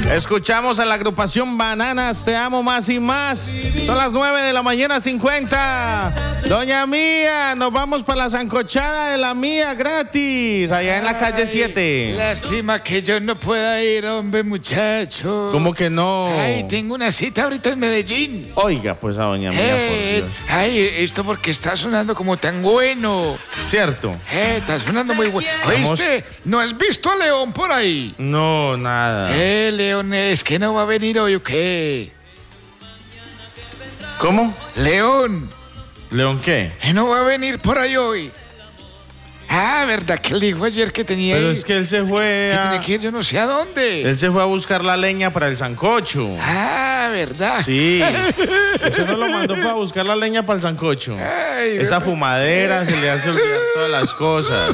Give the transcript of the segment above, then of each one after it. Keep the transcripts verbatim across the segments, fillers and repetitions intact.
Escuchamos a la agrupación Bananas, Te Amo Más y Más. Son las nueve de la mañana cincuenta. Doña Mía, nos vamos para la sancochada de la Mía gratis, allá en la calle siete. Lástima que yo no pueda ir, hombre, muchacho. ¿Cómo que no? Ay, tengo una cita ahorita en Medellín. Oiga, pues a Doña Mía, Eh, por Dios. ay, esto porque está sonando como tan bueno. ¿Cierto? Eh, está sonando muy bueno. Vamos. ¿Oíste? ¿No has visto a León por ahí? No, nada. Eh, León, ¿es que no va a venir hoy o qué? ¿Cómo? León, ¿León qué? ¿eh, no va a venir por ahí hoy? Ah, ¿verdad que él dijo ayer que tenía Pero ahí- es que él se fue que a... tiene que ir yo no sé a dónde? Él se fue a buscar la leña para el sancocho. Ah, ¿verdad? Sí. Eso no lo mandó para buscar la leña para el sancocho. Ay, Esa fumadera se le hace olvidar todas las cosas.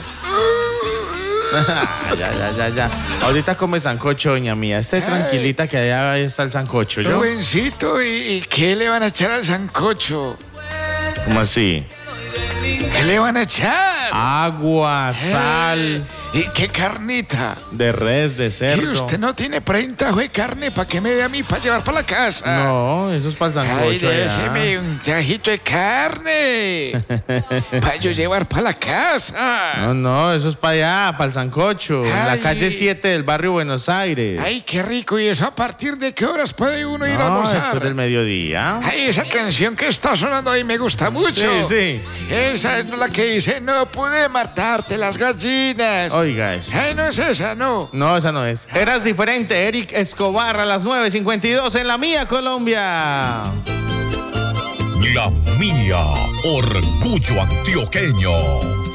ya, ya, ya, ya. Ahorita come sancocho, Doña Mía. Esté tranquilita que allá está el sancocho, ¿yo? Jovencito, ¿y, ¿y qué le van a echar al sancocho? ¿Cómo así? ¿Qué le van a echar? Agua, sal, Eh, ¿Y qué carnita? de res, de ¿Y cerdo. usted no tiene por ahí un tajo de carne para que me dé a mí para llevar para la casa? No, eso es para el Ay, sancocho allá. déjeme un tajito de carne para yo llevar para la casa. No, no, eso es para allá, para el sancocho, en la Ay. calle siete del barrio Buenos Aires. Ay, qué rico. ¿Y eso a partir de qué horas puede uno ir a No, almorzar? después del mediodía. Ay, esa canción que está sonando ahí me gusta mucho. Sí, sí. Esa es la que dice, no pude matarte las gallinas. Oiga eso. Ay, no es esa, no. No, esa no es. Eras diferente, Eric Escobar a las nueve cincuenta y dos en la Mía, Colombia. La Mía, orgullo antioqueño.